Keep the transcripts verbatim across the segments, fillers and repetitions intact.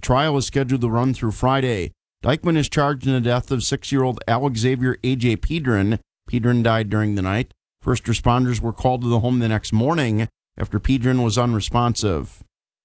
trial is scheduled to run through Friday. Dykeman is charged in the death of six-year-old Alex Xavier A J Pedron. Pedron died during the night. First responders were called to the home the next morning after Pedron was unresponsive.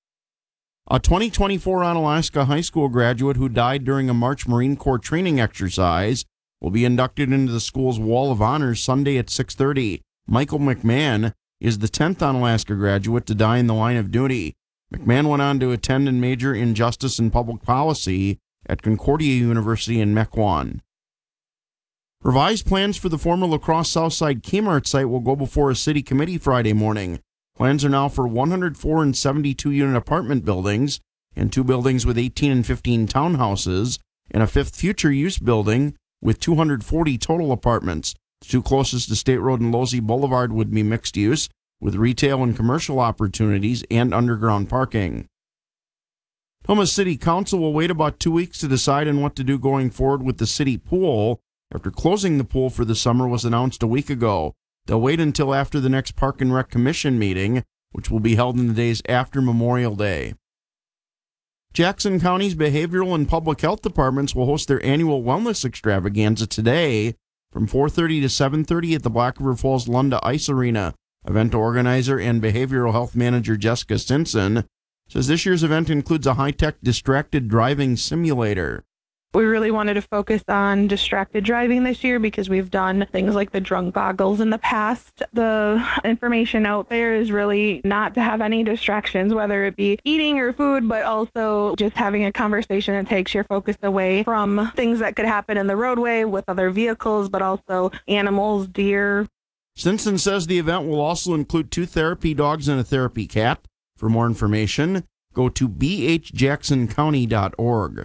A twenty twenty-four Onalaska High School graduate who died during a March Marine Corps training exercise will be inducted into the school's Wall of Honor Sunday at six thirty. Michael McMahon is the tenth Onalaska graduate to die in the line of duty. McMahon went on to attend and major in Justice and Public Policy at Concordia University in Mequon. Revised plans for the former La Crosse Southside Kmart site will go before a city committee Friday morning. Plans are now for one hundred four and seventy-two unit apartment buildings and two buildings with eighteen and fifteen townhouses and a fifth future use building with two hundred forty total apartments. The two closest to State Road and Losey Boulevard would be mixed use with retail and commercial opportunities and underground parking. Tomah City Council will wait about two weeks to decide on what to do going forward with the city pool after closing the pool for the summer was announced a week ago. They'll wait until after the next Park and Rec Commission meeting, which will be held in the days after Memorial Day. Jackson County's behavioral and public health departments will host their annual wellness extravaganza today from four thirty to seven thirty at the Black River Falls Lunda Ice Arena. Event organizer and behavioral health manager Jessica Stinson says this year's event includes a high-tech distracted driving simulator. We really wanted to focus on distracted driving this year because we've done things like the drunk goggles in the past. The information out there is really not to have any distractions, whether it be eating or food, but also just having a conversation that takes your focus away from things that could happen in the roadway with other vehicles, but also animals, deer. Stinson says the event will also include two therapy dogs and a therapy cat. For more information, go to b h jackson county dot org.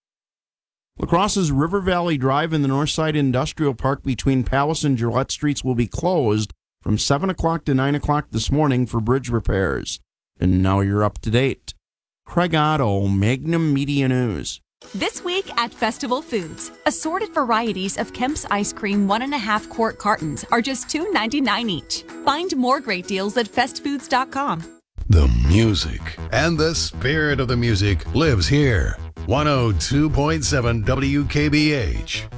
La Crosse's River Valley Drive in the Northside Industrial Park between Palace and Gillette Streets will be closed from seven o'clock to nine o'clock this morning for bridge repairs. And now you're up to date. Craig Otto, Magnum Media News. This week at Festival Foods, assorted varieties of Kemp's ice cream one and a half quart cartons are just two ninety-nine each. Find more great deals at fest foods dot com. The music and the spirit of the music lives here. one oh two point seven W K B H.